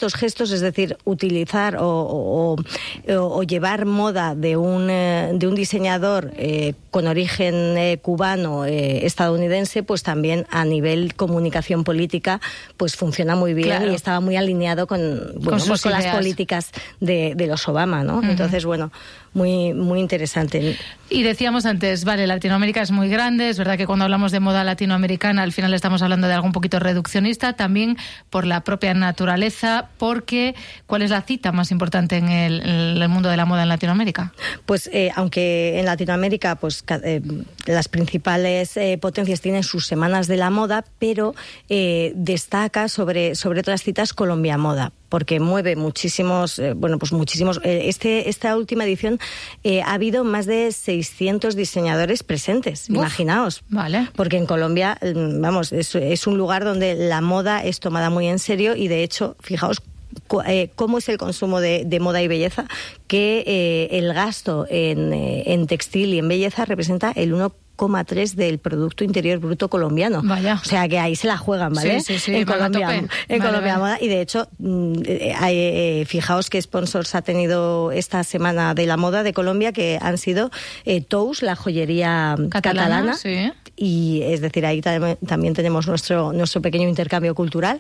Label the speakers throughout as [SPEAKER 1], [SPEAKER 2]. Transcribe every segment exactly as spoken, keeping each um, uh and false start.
[SPEAKER 1] estos gestos, es decir, utilizar o, o, o, o llevar moda de un, eh, de un diseñador eh, con origen eh, cubano, eh, estadounidense, pues también a nivel comunicación política, pues funciona muy bien, claro. Y estaba muy alineado con, bueno,
[SPEAKER 2] con,
[SPEAKER 1] pues con las
[SPEAKER 2] ideas.
[SPEAKER 1] políticas de, de los Obama, ¿no? Uh-huh. Entonces, bueno, muy, muy interesante.
[SPEAKER 2] Y decíamos antes, vale, Latinoamérica es muy grande, es verdad que cuando hablamos de moda latinoamericana al final estamos hablando de algo un poquito reduccionista, también por la propia naturaleza, porque ¿cuál es la cita más importante en el, en el mundo de la moda en Latinoamérica?
[SPEAKER 1] Pues eh, aunque en Latinoamérica pues eh, las principales eh, potencias tienen sus semanas de la moda, pero eh, destaca sobre, sobre otras citas Colombia Moda, porque mueve muchísimos, eh, bueno, pues muchísimos. Eh, este, esta última edición eh, ha habido más de seiscientos diseñadores presentes, Uf, imaginaos.
[SPEAKER 2] Vale.
[SPEAKER 1] Porque en Colombia, vamos, es, es un lugar donde la moda es tomada muy en serio y, de hecho, fijaos eh, cómo es el consumo de, de moda y belleza, que eh, el gasto en, eh, en textil y en belleza representa el uno coma tres del Producto Interior Bruto colombiano.
[SPEAKER 2] Vaya.
[SPEAKER 1] O sea que ahí se la juegan, ¿vale?
[SPEAKER 2] Sí, sí, sí,
[SPEAKER 1] en Colombia, en
[SPEAKER 2] vale,
[SPEAKER 1] Colombia
[SPEAKER 2] vale.
[SPEAKER 1] Moda. Y de hecho, eh, eh, fijaos qué sponsors ha tenido esta semana de la moda de Colombia, que han sido eh, Tous, la joyería catalana.
[SPEAKER 2] catalana sí.
[SPEAKER 1] Y es decir, ahí tam- también tenemos nuestro, nuestro pequeño intercambio cultural.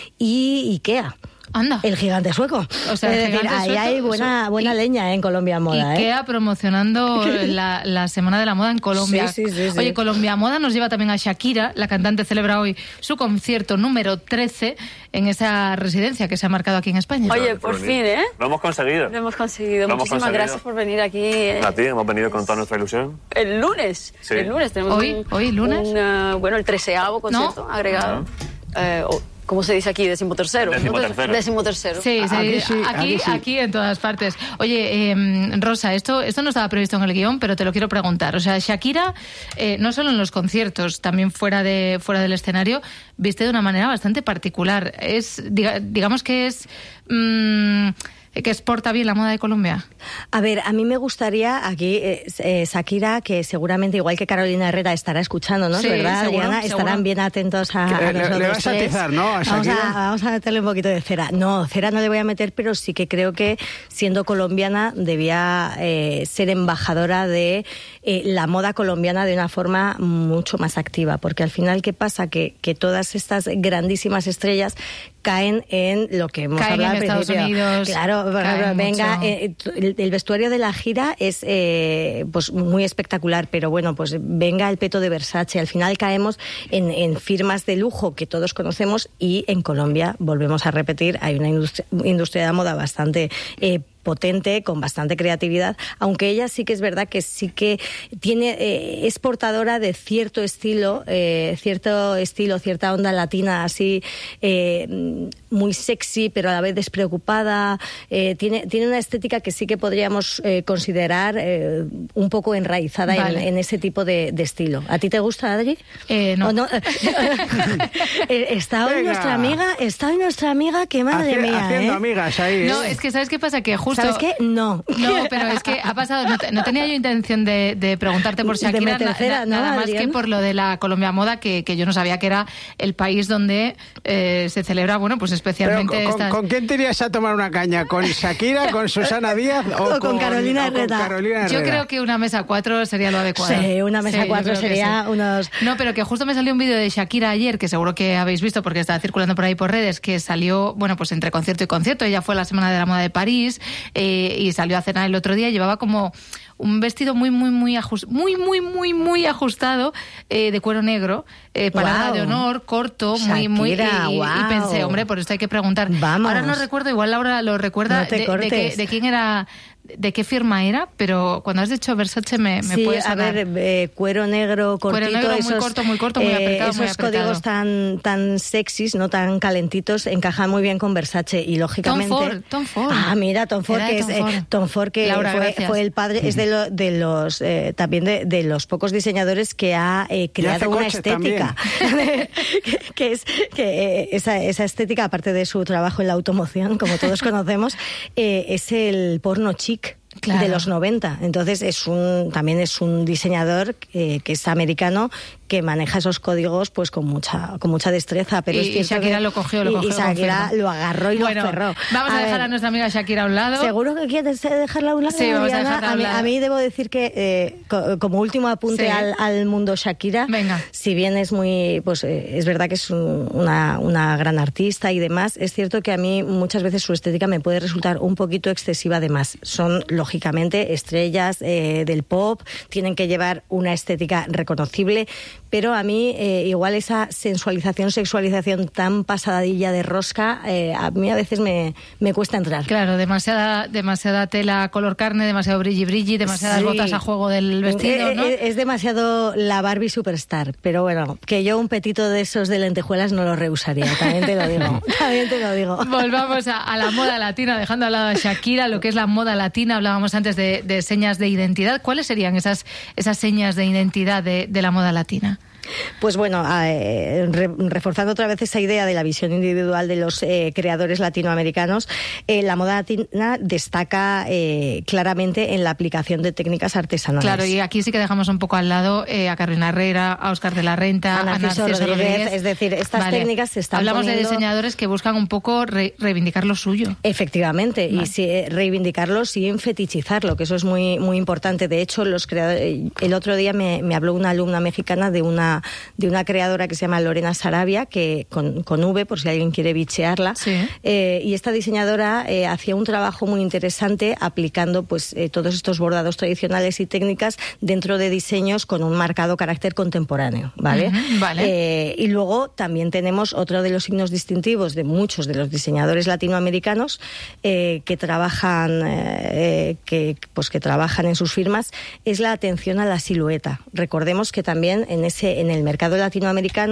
[SPEAKER 1] Y IKEA.
[SPEAKER 2] Anda.
[SPEAKER 1] El gigante sueco.
[SPEAKER 2] O sea,
[SPEAKER 1] es
[SPEAKER 2] el
[SPEAKER 1] decir,
[SPEAKER 2] gigante
[SPEAKER 1] ahí
[SPEAKER 2] sueco,
[SPEAKER 1] hay buena, buena
[SPEAKER 2] y,
[SPEAKER 1] leña, ¿eh? En Colombia Moda.
[SPEAKER 2] IKEA
[SPEAKER 1] ¿eh?
[SPEAKER 2] promocionando la, la Semana de la Moda en Colombia.
[SPEAKER 1] Sí, sí, sí, sí.
[SPEAKER 2] Oye, Colombia Moda nos lleva también a Shakira. La cantante celebra hoy su concierto número trece en esa residencia que se ha marcado aquí en España.
[SPEAKER 3] Oye, por fin, ¿eh?
[SPEAKER 4] Lo hemos conseguido.
[SPEAKER 3] Lo hemos conseguido.
[SPEAKER 4] Lo hemos
[SPEAKER 3] Muchísimas
[SPEAKER 4] conseguido.
[SPEAKER 3] gracias por venir aquí. Eh.
[SPEAKER 4] A ti, hemos venido con toda nuestra ilusión.
[SPEAKER 3] El lunes.
[SPEAKER 4] Sí.
[SPEAKER 3] El lunes tenemos
[SPEAKER 2] ¿Hoy?
[SPEAKER 3] un,
[SPEAKER 2] ¿Hoy, lunes?
[SPEAKER 3] un, uh, bueno, el treceavo concierto
[SPEAKER 2] ¿No?
[SPEAKER 3] agregado.
[SPEAKER 4] No.
[SPEAKER 3] Eh, o, ¿Cómo se dice aquí? Decimotercero.
[SPEAKER 4] Decimotercero.
[SPEAKER 3] Decimotercero.
[SPEAKER 2] Sí, sí,
[SPEAKER 5] Aquí
[SPEAKER 2] aquí,
[SPEAKER 5] sí,
[SPEAKER 2] aquí,
[SPEAKER 5] aquí sí.
[SPEAKER 2] aquí en todas partes. Oye, eh, Rosa, esto, esto no estaba previsto en el guión, pero te lo quiero preguntar. O sea, Shakira, eh, no solo en los conciertos, también fuera de fuera del escenario, viste de una manera bastante particular. Es, diga, digamos que es... Mmm, que exporta bien la moda de Colombia.
[SPEAKER 1] A ver, a mí me gustaría aquí, eh, eh, Shakira, que seguramente igual que Carolina Herrera estará escuchando, ¿no?
[SPEAKER 2] Sí,
[SPEAKER 1] ¿verdad,
[SPEAKER 2] seguro,
[SPEAKER 1] Adriana?
[SPEAKER 2] seguro.
[SPEAKER 1] Estarán bien atentos a, a
[SPEAKER 5] Le-
[SPEAKER 1] nosotros
[SPEAKER 5] le vas a
[SPEAKER 1] tres.
[SPEAKER 5] atizar, ¿no? A
[SPEAKER 1] Vamos
[SPEAKER 5] Shakira.
[SPEAKER 1] a, vamos a meterle un poquito de cera. No, cera no le voy a meter, pero sí que creo que, siendo colombiana, debía eh, ser embajadora de eh, la moda colombiana de una forma mucho más activa, porque al final, ¿qué pasa? Que, que todas estas grandísimas estrellas caen en lo que hemos
[SPEAKER 2] Caen
[SPEAKER 1] hablado
[SPEAKER 2] en
[SPEAKER 1] al
[SPEAKER 2] Estados
[SPEAKER 1] principio.
[SPEAKER 2] Unidos,
[SPEAKER 1] Claro, por
[SPEAKER 2] caen
[SPEAKER 1] ejemplo, venga,
[SPEAKER 2] mucho.
[SPEAKER 1] eh, el, el vestuario de la gira es eh, pues muy espectacular, pero bueno, pues venga el peto de Versace. Al final caemos en, en firmas de lujo que todos conocemos, y en Colombia, volvemos a repetir, hay una industria, industria de la moda bastante eh, potente, con bastante creatividad, aunque ella sí que es verdad que sí que tiene, eh, es portadora de cierto estilo, eh, cierto estilo, cierta onda latina, así eh, muy sexy, pero a la vez despreocupada. Eh, tiene, tiene una estética que sí que podríamos eh, considerar eh, un poco enraizada
[SPEAKER 2] Vale.
[SPEAKER 1] en, en ese tipo de, de estilo. ¿A ti te gusta, Adri?
[SPEAKER 2] Eh, no.
[SPEAKER 1] ¿O no? Eh, está hoy
[SPEAKER 5] Venga.
[SPEAKER 1] nuestra amiga, está hoy nuestra amiga, que madre
[SPEAKER 5] Haci-
[SPEAKER 1] mía,
[SPEAKER 5] haciendo
[SPEAKER 1] ¿eh?
[SPEAKER 5] amigas ahí, ¿eh?
[SPEAKER 2] No, es que ¿sabes qué pasa? Que justo...
[SPEAKER 1] ¿Sabes qué? No.
[SPEAKER 2] No, pero es que ha pasado, no, te- no tenía yo intención de, de preguntarte por
[SPEAKER 1] De
[SPEAKER 2] Shakira,
[SPEAKER 1] meter
[SPEAKER 2] na-
[SPEAKER 1] cera,
[SPEAKER 2] na-
[SPEAKER 1] ¿no,
[SPEAKER 2] nada más
[SPEAKER 1] Adrián?
[SPEAKER 2] que por lo de la Colombia Moda, que, que yo no sabía que era el país donde eh, se celebra, bueno, pues
[SPEAKER 5] Pero,
[SPEAKER 2] especialmente
[SPEAKER 5] ¿con,
[SPEAKER 2] esta...
[SPEAKER 5] ¿con quién te irías a tomar una caña? ¿Con Shakira, con Susana Díaz o,
[SPEAKER 1] O con Carolina
[SPEAKER 5] o con
[SPEAKER 1] Herrera?
[SPEAKER 5] Carolina
[SPEAKER 2] Yo
[SPEAKER 5] Herrera?
[SPEAKER 2] creo que una mesa cuatro sería lo adecuado.
[SPEAKER 1] Sí, una mesa
[SPEAKER 2] yo
[SPEAKER 1] cuatro
[SPEAKER 2] creo que
[SPEAKER 1] sería
[SPEAKER 2] sí.
[SPEAKER 1] unos...
[SPEAKER 2] No, pero que justo me salió un vídeo de Shakira ayer, que seguro que habéis visto porque está circulando por ahí por redes, que salió, bueno, pues entre concierto y concierto. Ella fue a la Semana de la Moda de París eh, y salió a cenar el otro día. Llevaba como un vestido muy, muy, muy ajustado, muy, muy, muy, muy ajustado, eh, de cuero negro, eh, parada
[SPEAKER 1] Guau.
[SPEAKER 2] de honor, corto, muy, muy... Y,
[SPEAKER 1] Shakira,
[SPEAKER 2] y- y
[SPEAKER 1] guau.
[SPEAKER 2] pensé, hombre, por esto hay que preguntar.
[SPEAKER 1] Vamos.
[SPEAKER 2] Ahora no recuerdo, igual Laura lo recuerda,
[SPEAKER 1] No te
[SPEAKER 2] de, de,
[SPEAKER 1] cortes.
[SPEAKER 2] qué- de quién era... ¿De qué firma era? Pero cuando has dicho Versace me, me
[SPEAKER 1] Sí,
[SPEAKER 2] puede
[SPEAKER 1] a
[SPEAKER 2] sonar.
[SPEAKER 1] ver, eh, cuero negro, cortito,
[SPEAKER 2] negro, muy
[SPEAKER 1] esos,
[SPEAKER 2] corto, muy corto, muy apretado,
[SPEAKER 1] esos
[SPEAKER 2] muy apretado.
[SPEAKER 1] códigos tan tan sexys, no tan calentitos, encajan muy bien con Versace y lógicamente.
[SPEAKER 2] Tom Ford, Tom Ford.
[SPEAKER 1] Ah, mira, Tom Ford,
[SPEAKER 2] Era de
[SPEAKER 1] que es
[SPEAKER 2] Tom
[SPEAKER 1] eh,
[SPEAKER 2] Ford.
[SPEAKER 1] Tom Ford, que
[SPEAKER 2] Laura,
[SPEAKER 1] fue,
[SPEAKER 2] gracias.
[SPEAKER 1] fue el padre, es de, lo- de los eh, también de, de los pocos diseñadores que ha eh, creado
[SPEAKER 5] hace
[SPEAKER 1] una
[SPEAKER 5] coches
[SPEAKER 1] estética, que, que es que eh, esa esa estética, aparte de su trabajo en la automoción, como todos conocemos, eh, es el porno chic.
[SPEAKER 2] Claro.
[SPEAKER 1] De los noventa. Entonces es un también es un diseñador eh, que es americano, que maneja esos códigos pues con mucha con mucha destreza. Pero
[SPEAKER 2] y,
[SPEAKER 1] es cierto
[SPEAKER 2] y Shakira
[SPEAKER 1] que,
[SPEAKER 2] lo cogió, lo
[SPEAKER 1] y,
[SPEAKER 2] cogió.
[SPEAKER 1] Y Shakira lo agarró y
[SPEAKER 2] bueno,
[SPEAKER 1] lo cerró.
[SPEAKER 2] Vamos a, a dejar ver, a nuestra amiga Shakira a un lado.
[SPEAKER 1] ¿Seguro que quieres dejarla a un lado?
[SPEAKER 2] Sí, vamos a dejarla a un
[SPEAKER 1] mí,
[SPEAKER 2] lado.
[SPEAKER 1] A mí debo decir que, eh, co como último apunte sí. al, al mundo Shakira,
[SPEAKER 2] Venga.
[SPEAKER 1] si bien es muy, pues eh, es verdad que es un, una, una gran artista y demás, es cierto que a mí muchas veces su estética me puede resultar un poquito excesiva de más. Son, lógicamente, estrellas eh, del pop, tienen que llevar una estética reconocible, pero a mí eh, igual esa sensualización, sexualización tan pasadilla de rosca, eh, a mí a veces me, me cuesta entrar.
[SPEAKER 2] Claro, demasiada, demasiada tela color carne, demasiado brilli brilli, demasiadas
[SPEAKER 1] sí.
[SPEAKER 2] botas a juego del vestido, ¿no?
[SPEAKER 1] Es, es demasiado la Barbie Superstar, pero bueno, que yo un petito de esos de lentejuelas no lo rehusaría, también te lo digo, también te lo digo.
[SPEAKER 2] Volvamos a, a la moda latina, dejando al lado a Shakira, lo que es la moda latina. Hablábamos antes de, de señas de identidad. ¿Cuáles serían esas, esas señas de identidad de, de la moda latina?
[SPEAKER 1] Pues bueno, eh, re, reforzando otra vez esa idea de la visión individual de los eh, creadores latinoamericanos, eh, la moda latina destaca eh, claramente en la aplicación de técnicas artesanales.
[SPEAKER 2] Claro, y aquí sí que dejamos un poco al lado eh, a Carolina Herrera, a Óscar de la Renta,
[SPEAKER 1] a Narciso,
[SPEAKER 2] a Narciso
[SPEAKER 1] Rodríguez,
[SPEAKER 2] Rodríguez.
[SPEAKER 1] Es decir, estas
[SPEAKER 2] vale.
[SPEAKER 1] técnicas se están
[SPEAKER 2] Hablamos
[SPEAKER 1] poniendo...
[SPEAKER 2] de diseñadores que buscan un poco re reivindicar lo suyo.
[SPEAKER 1] Efectivamente, vale. y si, eh, reivindicarlo sin fetichizarlo, que eso es muy, muy importante. De hecho, los creadores, el otro día me, me habló una alumna mexicana de una, de una creadora que se llama Lorena Sarabia, que con, con V, por si alguien quiere bichearla.
[SPEAKER 2] Sí.
[SPEAKER 1] Eh, y esta diseñadora eh, hacía un trabajo muy interesante aplicando pues eh, todos estos bordados tradicionales y técnicas dentro de diseños con un marcado carácter contemporáneo, ¿vale?
[SPEAKER 2] Uh-huh, vale.
[SPEAKER 1] Eh, y luego también tenemos otro de los signos distintivos de muchos de los diseñadores latinoamericanos eh, que trabajan eh, que pues que trabajan en sus firmas, es la atención a la silueta. Recordemos que también en ese en el mercado latinoamericano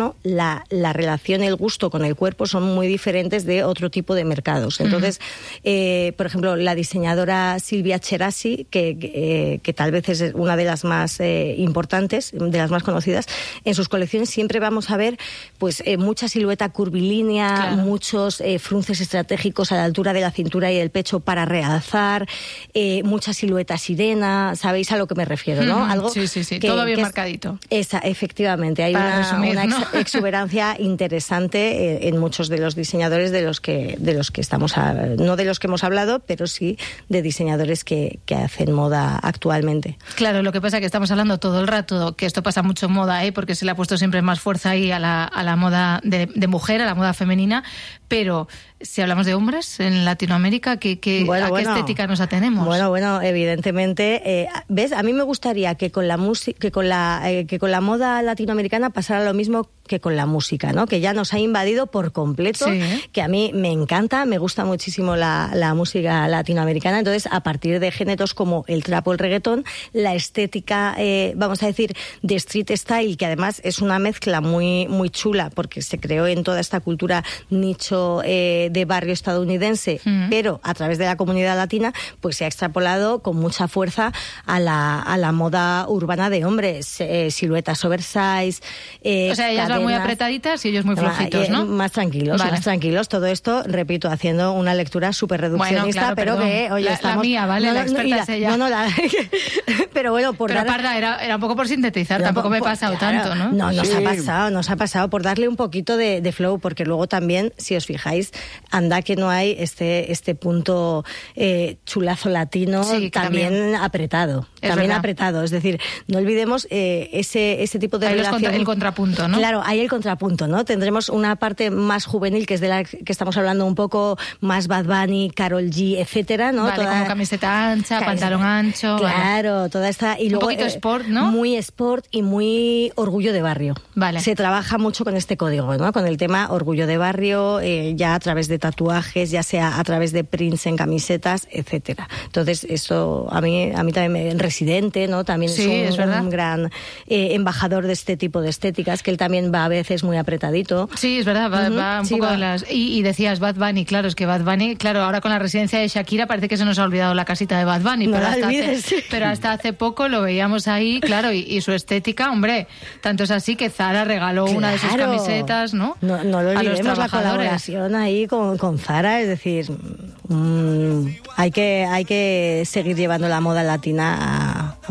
[SPEAKER 1] la, la relación y el gusto con el cuerpo son muy diferentes de otro tipo de mercados. Entonces, uh-huh. eh, por ejemplo, la diseñadora Silvia Cherasi, que, que, que tal vez es una de las más eh, importantes, de las más conocidas, en sus colecciones siempre vamos a ver pues eh, mucha silueta curvilínea, claro. muchos eh, frunces estratégicos a la altura de la cintura y del pecho para realzar, eh, mucha silueta sirena, ¿sabéis a lo que me refiero, no?
[SPEAKER 2] Uh-huh.
[SPEAKER 1] Algo
[SPEAKER 2] sí, sí, sí,
[SPEAKER 1] que,
[SPEAKER 2] todo bien
[SPEAKER 1] que
[SPEAKER 2] marcadito.
[SPEAKER 1] Es, esa, efectivamente, hay
[SPEAKER 2] para
[SPEAKER 1] una,
[SPEAKER 2] resumir,
[SPEAKER 1] una
[SPEAKER 2] ¿no?
[SPEAKER 1] ex, exuberancia interesante eh, en muchos de los diseñadores de los que de los que estamos, a, no de los que hemos hablado, pero sí de diseñadores que, que hacen moda actualmente.
[SPEAKER 2] Claro, lo que pasa es que estamos hablando todo el rato, que esto pasa mucho en moda, ¿eh? Porque se le ha puesto siempre más fuerza ahí a la, a la moda de, de mujer, a la moda femenina, pero si hablamos de hombres en Latinoamérica, ¿qué, qué,
[SPEAKER 1] bueno,
[SPEAKER 2] ¿a
[SPEAKER 1] bueno,
[SPEAKER 2] qué estética nos atenemos?
[SPEAKER 1] Bueno, bueno, evidentemente, eh, ¿ves? A mí me gustaría que con la música, que con la eh, que con la moda latinoamericana pasara lo mismo que con la música, ¿no? Que ya nos ha invadido por completo,
[SPEAKER 2] sí.
[SPEAKER 1] que a mí me encanta, me gusta muchísimo la, la música latinoamericana. Entonces, a partir de géneros como el trap o el reggaetón, la estética, eh, vamos a decir, de street style, que además es una mezcla muy, muy chula, porque se creó en toda esta cultura nicho eh, de barrio estadounidense, mm. pero a través de la comunidad latina, pues se ha extrapolado con mucha fuerza a la, a la moda urbana de hombres, eh, siluetas oversize.
[SPEAKER 2] Eh, o sea, ellas van muy apretaditas y ellos muy flojitos, ¿no?
[SPEAKER 1] Más tranquilos, vale. más tranquilos. Todo esto, repito, haciendo una lectura súper reduccionista,
[SPEAKER 2] bueno, claro,
[SPEAKER 1] pero que, oye,
[SPEAKER 2] la,
[SPEAKER 1] estamos...
[SPEAKER 2] La mía, ¿vale?
[SPEAKER 1] No,
[SPEAKER 2] la
[SPEAKER 1] no,
[SPEAKER 2] experta
[SPEAKER 1] no,
[SPEAKER 2] es ella.
[SPEAKER 1] No, no, la... pero bueno, por
[SPEAKER 2] Pero,
[SPEAKER 1] dar...
[SPEAKER 2] Parda, era, era un poco por sintetizar, no, tampoco por, me he pasado claro, tanto, ¿no?
[SPEAKER 1] No, nos
[SPEAKER 5] sí.
[SPEAKER 1] ha pasado, nos ha pasado por darle un poquito de, de flow, porque luego también, si os fijáis, anda que no hay este, este punto eh, chulazo latino,
[SPEAKER 2] sí,
[SPEAKER 1] también, también apretado.
[SPEAKER 2] Es
[SPEAKER 1] también
[SPEAKER 2] verdad.
[SPEAKER 1] apretado, es decir, no olvidemos eh, ese, ese tipo de
[SPEAKER 2] hay
[SPEAKER 1] relación...
[SPEAKER 2] Contra, el contrapunto, ¿no?
[SPEAKER 1] Claro, hay el contrapunto, ¿no? Tendremos una parte más juvenil, que es de la que estamos hablando un poco, más Bad Bunny, Karol G, etcétera, ¿no?
[SPEAKER 2] Vale,
[SPEAKER 1] toda...
[SPEAKER 2] como camiseta ancha, Camiseta... pantalón ancho...
[SPEAKER 1] Claro,
[SPEAKER 2] vale.
[SPEAKER 1] toda esta... Y luego,
[SPEAKER 2] un poquito
[SPEAKER 1] eh,
[SPEAKER 2] sport, ¿no?
[SPEAKER 1] Muy sport y muy orgullo de barrio.
[SPEAKER 2] Vale.
[SPEAKER 1] Se trabaja mucho con este código, ¿no? Con el tema orgullo de barrio, eh, ya a través de tatuajes, ya sea a través de prints en camisetas, etcétera. Entonces, esto a mí a mí también me... Residente, ¿no? También
[SPEAKER 2] sí,
[SPEAKER 1] es, un,
[SPEAKER 2] es
[SPEAKER 1] un gran eh, embajador de este tipo de estéticas, que él también va a veces muy apretadito.
[SPEAKER 2] Sí, es verdad, va, uh-huh. va un
[SPEAKER 1] sí,
[SPEAKER 2] poco
[SPEAKER 1] va.
[SPEAKER 2] de las... Y, y decías Bad Bunny, claro, es que Bad Bunny, claro, ahora con la residencia de Shakira parece que se nos ha olvidado la casita de Bad Bunny,
[SPEAKER 1] no
[SPEAKER 2] pero, hasta
[SPEAKER 1] olvides,
[SPEAKER 2] hace,
[SPEAKER 1] sí.
[SPEAKER 2] pero hasta hace poco lo veíamos ahí, claro, y, y su estética, hombre, tanto es así que Zara regaló
[SPEAKER 1] claro.
[SPEAKER 2] una de sus camisetas, ¿no?
[SPEAKER 1] No, no lo olvidemos, la
[SPEAKER 2] trabajadores.
[SPEAKER 1] colaboración ahí con, con Zara, es decir, mmm, hay que hay que seguir llevando la moda latina a, a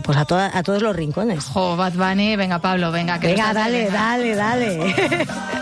[SPEAKER 1] pues a, toda, a todos los rincones.
[SPEAKER 2] Jo, Bad Bunny, venga Pablo, venga. Que
[SPEAKER 1] Venga,
[SPEAKER 2] nos hace,
[SPEAKER 1] dale,
[SPEAKER 2] venga.
[SPEAKER 1] dale, dale.